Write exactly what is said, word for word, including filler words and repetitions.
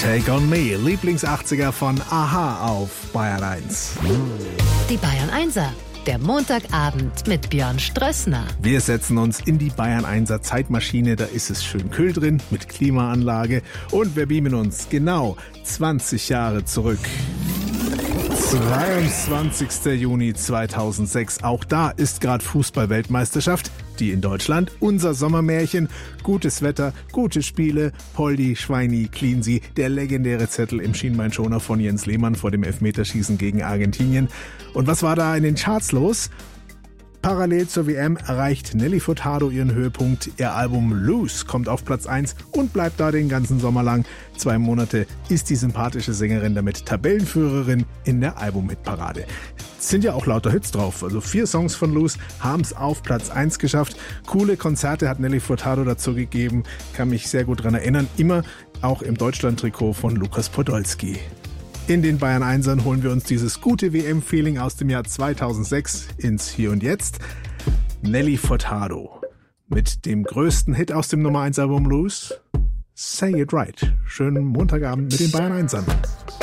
Take on Me, Lieblings-achtziger von a-ha auf Bayern eins. Die Bayern Einser, der Montagabend mit Björn Strössner. Wir setzen uns in die Bayern Einser Zeitmaschine, da ist es schön kühl drin mit Klimaanlage und wir beamen uns genau zwanzig Jahre zurück. zweiundzwanzigster Juni zweitausendsechs, auch da ist gerade Fußball-Weltmeisterschaft, die in Deutschland, unser Sommermärchen, gutes Wetter, gute Spiele, Poldi, Schweini, Cleansy, der legendäre Zettel im Schienbeinschoner von Jens Lehmann vor dem Elfmeterschießen gegen Argentinien. Und was war da in den Charts los? Parallel zur W M erreicht Nelly Furtado ihren Höhepunkt. Ihr Album Loose kommt auf Platz eins und bleibt da den ganzen Sommer lang. Zwei Monate ist die sympathische Sängerin damit Tabellenführerin in der Album-Hitparade. Sind ja auch lauter Hits drauf. Also vier Songs von Loose haben es auf Platz eins geschafft. Coole Konzerte hat Nelly Furtado dazu gegeben. Kann mich sehr gut dran erinnern. Immer auch im Deutschland-Trikot von Lukas Podolski. In den Bayern Einsern holen wir uns dieses gute W M-Feeling aus dem Jahr zweitausendsechs ins Hier und Jetzt. Nelly Furtado mit dem größten Hit aus dem Nummer eins Album Loose, Say It Right. Schönen Montagabend mit den Bayern Einsern.